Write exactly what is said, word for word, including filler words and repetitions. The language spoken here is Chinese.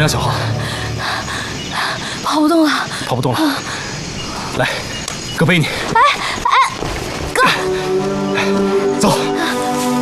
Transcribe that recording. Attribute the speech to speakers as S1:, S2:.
S1: 样，小浩？
S2: 跑不动了，
S1: 跑不动了。来，哥背你。
S2: 哎哎